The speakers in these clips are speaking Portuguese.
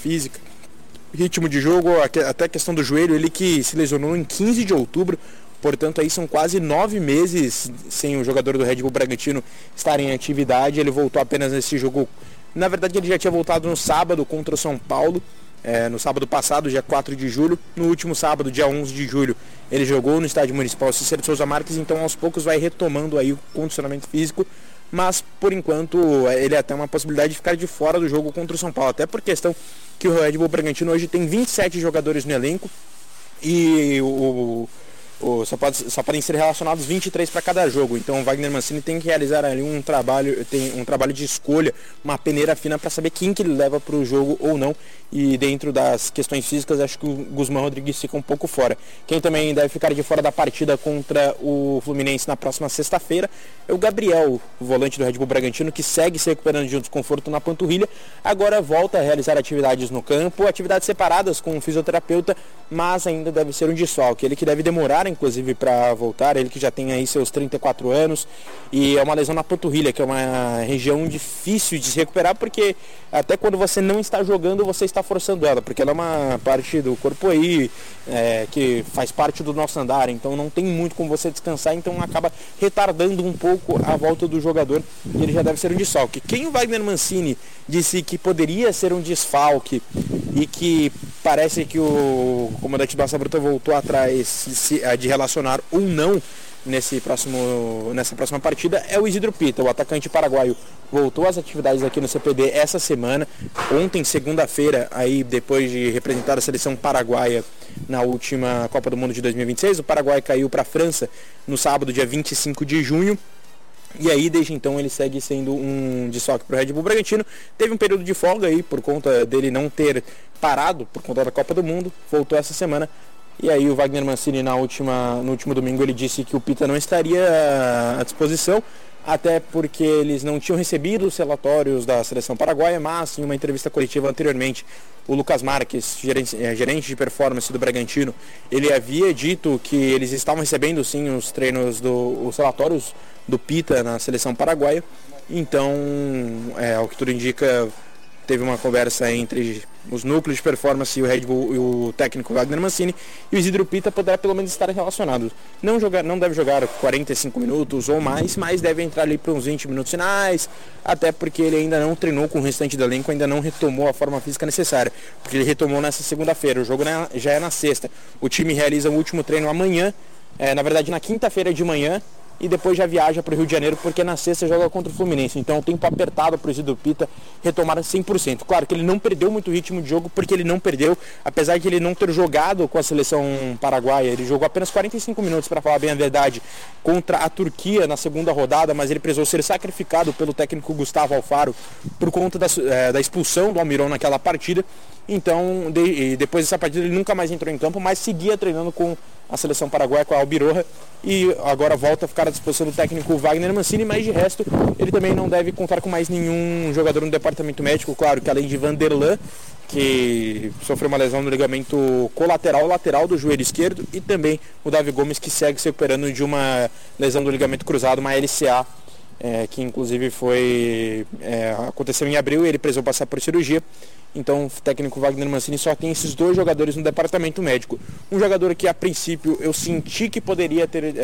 física, ritmo de jogo, até a questão do joelho, ele que se lesionou em 15 de outubro, portanto aí são quase 9 meses sem o jogador do Red Bull Bragantino estar em atividade. Ele voltou apenas nesse jogo, na verdade ele já tinha voltado no sábado contra o São Paulo, no sábado passado, dia 4 de julho, no último sábado, dia 11 de julho, ele jogou no estádio municipal Cícero Souza Marques, então aos poucos vai retomando aí o condicionamento físico, mas por enquanto ele até uma possibilidade de ficar de fora do jogo contra o São Paulo, até por questão que o Red Bull Bragantino hoje tem 27 jogadores no elenco e só podem ser relacionados 23 para cada jogo. Então o Wagner Mancini tem que realizar ali um trabalho de escolha, uma peneira fina para saber quem que ele leva para o jogo ou não. E dentro das questões físicas, acho que o Guzmán Rodrigues fica um pouco fora. Quem também deve ficar de fora da partida contra o Fluminense na próxima sexta-feira é o Gabriel, o volante do Red Bull Bragantino, que segue se recuperando de um desconforto na panturrilha. Agora volta a realizar atividades no campo, atividades separadas com o fisioterapeuta, mas ainda deve ser um desfalque. Ele que deve demorar, inclusive, para voltar, ele que já tem aí seus 34 anos, e é uma lesão na panturrilha, que é uma região difícil de se recuperar, porque até quando você não está jogando, você está forçando ela, porque ela é uma parte do corpo aí, que faz parte do nosso andar, então não tem muito como você descansar, então acaba retardando um pouco a volta do jogador, e ele já deve ser um desfalque. Quem o Wagner Mancini disse que poderia ser um desfalque, e que parece que o comandante do Asa Bruta voltou atrás de relacionar ou não nessa próxima partida, é o Isidro Pita, o atacante paraguaio. Voltou às atividades aqui no CPD essa semana. Ontem, segunda-feira, aí depois de representar a seleção paraguaia na última Copa do Mundo de 2026, o Paraguai caiu para a França no sábado, dia 25 de junho. E aí, desde então, ele segue sendo um desfalque para o Red Bull Bragantino. Teve um período de folga aí, por conta dele não ter parado, por conta da Copa do Mundo. Voltou essa semana. E aí o Wagner Mancini, no último domingo, ele disse que o Pita não estaria à disposição, até porque eles não tinham recebido os relatórios da seleção paraguaia, mas em uma entrevista coletiva anteriormente, o Lucas Marques, gerente de performance do Bragantino, ele havia dito que eles estavam recebendo sim os relatórios do Pita na seleção paraguaia. Então, ao que tudo indica, teve uma conversa entre os núcleos de performance e o Red Bull e o técnico Wagner Mancini, e o Isidro Pita poderá pelo menos estar relacionado. Não deve jogar 45 minutos ou mais, mas deve entrar ali para uns 20 minutos finais, até porque ele ainda não treinou com o restante do elenco, ainda não retomou a forma física necessária, porque ele retomou nessa segunda-feira, o jogo já é na sexta. O time realiza o último treino amanhã, na verdade na quinta-feira de manhã, e depois já viaja para o Rio de Janeiro, porque na sexta joga contra o Fluminense. Então o tempo apertado para o Isidro Pita retomar 100%. Claro que ele não perdeu muito ritmo de jogo, porque ele não perdeu, apesar de ele não ter jogado com a seleção paraguaia. Ele jogou apenas 45 minutos, para falar bem a verdade, contra a Turquia na segunda rodada, mas ele precisou ser sacrificado pelo técnico Gustavo Alfaro por conta da expulsão do Almirón naquela partida. Então, depois dessa partida ele nunca mais entrou em campo, mas seguia treinando com a seleção paraguaia, com a Albiroja, e agora volta a ficar à disposição do técnico Wagner Mancini, mas de resto ele também não deve contar com mais nenhum jogador no departamento médico. Claro que além de Vanderlan, que sofreu uma lesão no ligamento colateral lateral do joelho esquerdo, e também o Davi Gomes, que segue se recuperando de uma lesão do ligamento cruzado, uma LCA, que inclusive aconteceu em abril, e ele precisou passar por cirurgia. Então o técnico Wagner Mancini só tem esses dois jogadores no departamento médico. Um jogador que a princípio eu senti que poderia ter,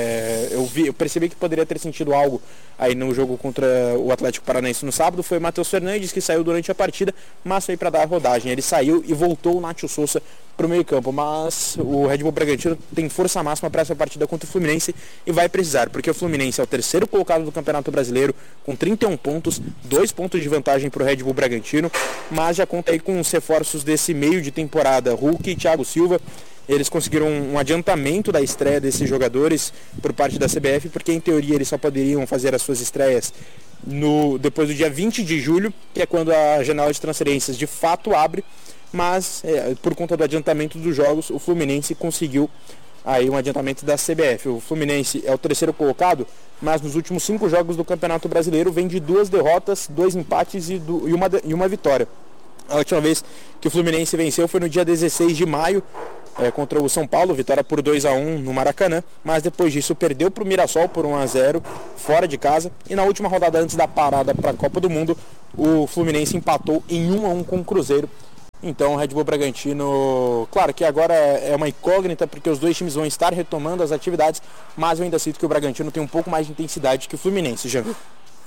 eu percebi que poderia ter sentido algo aí no jogo contra o Atlético Paranaense no sábado, foi o Matheus Fernandes, que saiu durante a partida, mas foi para dar a rodagem. Ele saiu e voltou o Nacho Souza para o meio campo, mas o Red Bull Bragantino tem força máxima para essa partida contra o Fluminense, e vai precisar, porque o Fluminense é o terceiro colocado do Campeonato Brasileiro com 31 pontos, 2 pontos de vantagem para o Red Bull Bragantino, mas já conta aí com os reforços desse meio de temporada, Hulk e Thiago Silva. Eles conseguiram um adiantamento da estreia desses jogadores por parte da CBF, porque em teoria eles só poderiam fazer as suas estreias depois do dia 20 de julho, que é quando a janela de transferências de fato abre, mas por conta do adiantamento dos jogos, o Fluminense conseguiu aí um adiantamento da CBF. O Fluminense é o terceiro colocado, mas nos últimos 5 jogos do Campeonato Brasileiro vem de 2 derrotas, 2 empates e uma vitória. A última vez que o Fluminense venceu foi no dia 16 de maio, contra o São Paulo, vitória por 2-1 no Maracanã, mas depois disso perdeu para o Mirassol por 1-0 fora de casa, e na última rodada antes da parada para a Copa do Mundo, o Fluminense empatou em 1-1 com o Cruzeiro. Então o Red Bull Bragantino, claro que agora é uma incógnita porque os dois times vão estar retomando as atividades, mas eu ainda sinto que o Bragantino tem um pouco mais de intensidade que o Fluminense, Jean.